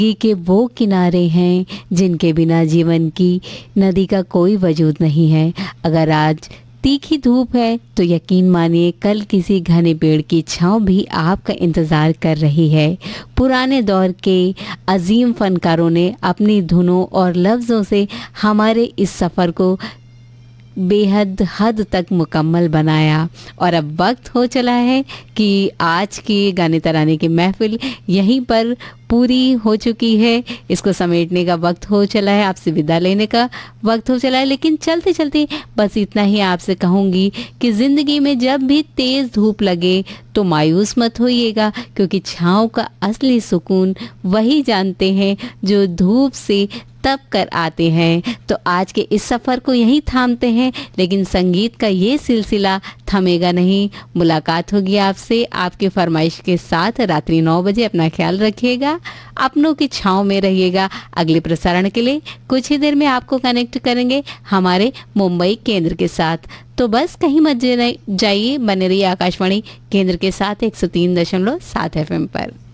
के वो किनारे हैं जिनके बिना जीवन की नदी का कोई वजूद नहीं है। अगर आज तीखी धूप है तो यकीन मानिए कल किसी घने पेड़ की छांव भी आपका इंतज़ार कर रही है। पुराने दौर के अजीम फनकारों ने अपनी धुनों और लफ्ज़ों से हमारे इस सफ़र को बेहद हद तक मुकम्मल बनाया और अब वक्त हो चला है कि आज की गाने तराने की महफिल यहीं पर पूरी हो चुकी है। इसको समेटने का वक्त हो चला है, आपसे विदा लेने का वक्त हो चला है। लेकिन चलते चलते बस इतना ही आपसे कहूँगी कि ज़िंदगी में जब भी तेज़ धूप लगे तो मायूस मत होइएगा, क्योंकि छाँव का असली सुकून वही जानते हैं जो धूप से तप कर आते हैं। तो आज के इस सफ़र को यहीं थामते हैं, लेकिन संगीत का ये सिलसिला थमेगा नहीं। मुलाकात होगी आपसे आपके फरमाइश के साथ रात्रि 9 बजे। अपना ख्याल रखिएगा, अपनों की छाँव में रहिएगा। अगले प्रसारण के लिए कुछ ही देर में आपको कनेक्ट करेंगे हमारे मुंबई केंद्र के साथ। तो बस कहीं मत जाइए, बने रहिए आकाशवाणी केंद्र के साथ 103.7 FM पर।